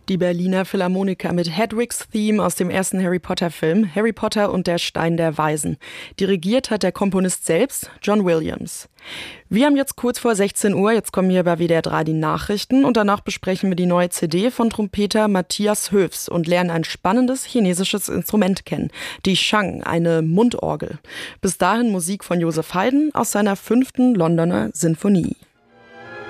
Die Berliner Philharmoniker mit Hedwigs Theme aus dem ersten Harry Potter-Film Harry Potter und der Stein der Weisen. Dirigiert hat der Komponist selbst, John Williams. Wir haben jetzt kurz vor 16 Uhr, jetzt kommen hier bei WDR 3 die Nachrichten und danach besprechen wir die neue CD von Trompeter Matthias Höfs und lernen ein spannendes chinesisches Instrument kennen, die Shang, eine Mundorgel. Bis dahin Musik von Joseph Haydn aus seiner 5. Londoner Sinfonie.